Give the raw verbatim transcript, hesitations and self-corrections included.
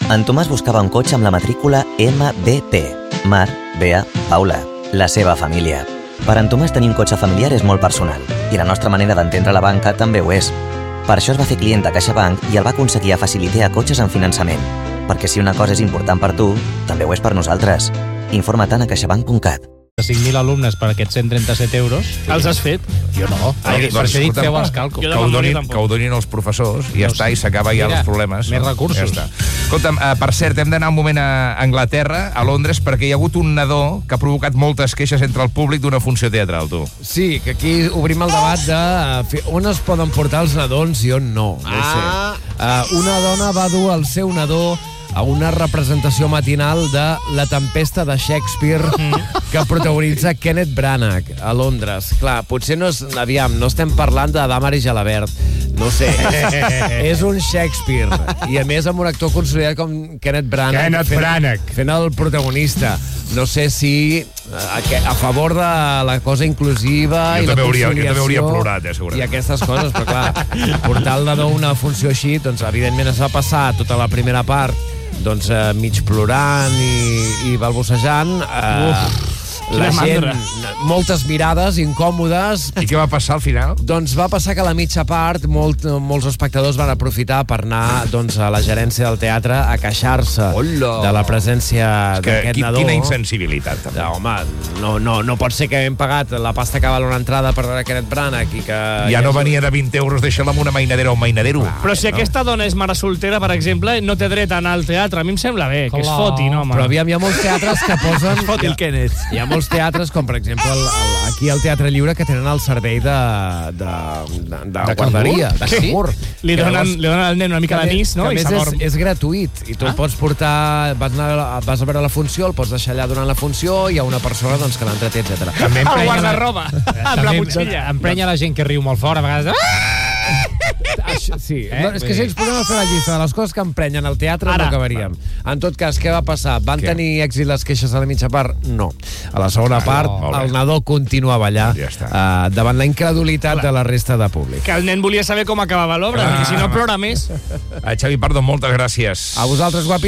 En Tomàs buscava un cotxe amb la matrícula M B P. Mar, Bea, Paula. La seva família. Per en Tomàs tenir un cotxe familiar és molt personal i la nostra manera d'entendre la banca també ho és. Per això es va fer client de CaixaBank i el va aconseguir a facilitar cotxes en finançament. Perquè si una cosa és important per tu, també ho és per nosaltres. Informa't a caixabank punt cat. cinc mil alumnes per aquests cent trenta-set euros. Els has fet? Jo no. Ai, per això dic, feu els càlculs. Que ho donin, que ho donin els professors i ja està, i s'acaba ja els problemes. Més recursos. Ja està. Escolta'm, uh, per cert, hem d'anar un moment a Anglaterra, a Londres, perquè hi ha hagut un nadó que ha provocat moltes queixes entre el públic d'una funció teatral, tu. Sí, que aquí obrim el debat de uh, on es poden portar els nadons i on no. no Ah. sé. Uh, una dona va dur el seu nadó a una representació matinal de La tempesta de Shakespeare que protagonitza Kenneth Branagh a Londres. Clar, potser no és... Aviam, no estem parlant de Damaris Jalabert. No sé, és, és un Shakespeare. I a més amb un actor consolidat com Kenneth Branagh. Kenneth fent, Branagh. Fent el protagonista. No sé si a, a favor de la cosa inclusiva Jo i la també hauria- jo conciliació també hauria plorat, eh, segurament. i aquestes coses, però clar, portar el nadó a una funció així, doncs evidentment es va passar tota la primera part doncs eh, mig plorant i, i balbucejant. Eh, la quina gent, mandra. moltes mirades incòmodes. I què va passar al final? Doncs va passar que a la mitja part molt, molts espectadors van aprofitar per anar doncs, a la gerència del teatre a queixar-se Hola. de la presència Que, d'aquest qui, nadó. quina insensibilitat, també. No, home, no, no, no pot ser que hem pagat la pasta que val una entrada per veure Kenneth Branagh i que... Ja no venia de vint euros, deixa-la amb una mainadera o un mainadero. Però si aquesta dona és mare soltera, per exemple, no té dret a anar al teatre. A mi em sembla bé, que es Clar. foti, no, home. Però aviam, hi ha molts teatres que posen... Foti el Kenneth. Hi ha molts teatres, com per exemple el, el, aquí al Teatre Lliure, que tenen el servei de, de, de, de, de guarderia, de Sí. cangur. Li Que donen, llavors- li donen al nen una mica que a d'anís, no? Que a I més és, s'adorm. és gratuït i tu el pots portar, vas, anar, vas a veure la funció, el pots deixar allà durant la funció, hi ha una persona doncs, que l'entreté, etcètera. També El emprenya la- guardarroba, amb la motxilla. Emprenya la gent que riu molt fort, a vegades... Això, sí, Eh? no, és que si ens posem a fer la llista de les coses que emprenyen al teatre Ara. no acabaríem. En tot cas, què va passar? Van Què? tenir èxit les queixes a la mitja part? No. A la segona part, molt bé. el nadó continuava allà Ja està. eh, davant la incredulitat de la resta de públic. Que el nen volia saber com acabava l'obra, Clar. perquè si no plora més. Uh, Xavi Pardo, moltes gràcies. A vosaltres, guapi.